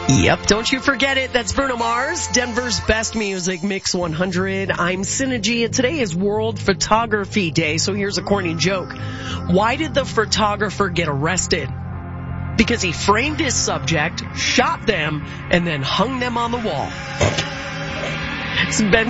Yep, don't you forget it. That's Bruno Mars, Denver's best music, Mix 100. I'm Synergy, and today is World Photography Day, so here's a corny joke. Why did the photographer get arrested? Because he framed his subject, shot them, and then hung them on the wall. It's Ben